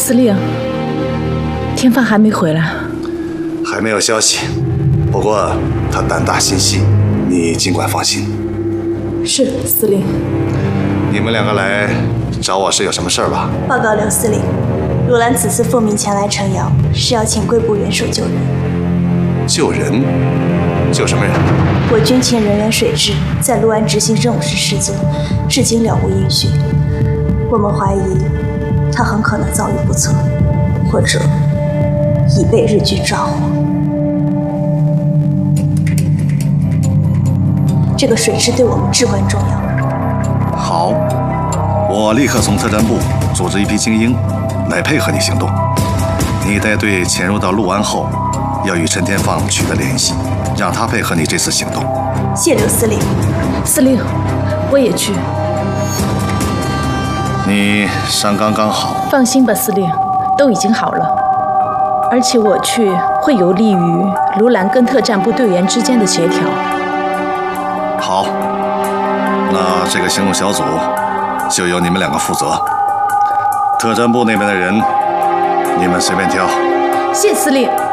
司令，天放还没回来， 还没有消息。不过他胆大心细，你尽管放心。 是司令。 你们两个来找我是有什么事儿吧？ 报告刘司令，罗兰此次奉命前来城阳，是要请贵部元首救人。 救人？救什么人？ 我军前人员水蛭在泸安执行任务时失踪，至今了无音讯。我们怀疑他很可能遭遇不测，或者已被日军抓获。这个水蛭对我们至关重要。 好，我立刻从特战部组织一批精英来配合你行动。你带队潜入到泸安后，要与陈天放取得联系，让他配合你这次行动。 谢刘司令。 司令，我也去。 你伤刚刚好。 放心吧，司令，都已经好了。而且我去会有利于卢兰跟特战部队员之间的协调。 好，那这个行动小组就由你们两个负责。特战部那边的人，你们随便挑。 谢司令。